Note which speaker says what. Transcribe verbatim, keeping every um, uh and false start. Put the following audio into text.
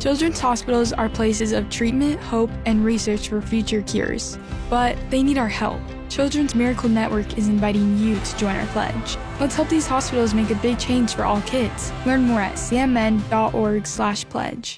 Speaker 1: Children's hospitals are places of treatment, hope, and research for future cures. But they need our help. Children's Miracle Network is inviting you to join our pledge. Let's help these hospitals make a big change for all kids. Learn more at c m n dot org slash pledge.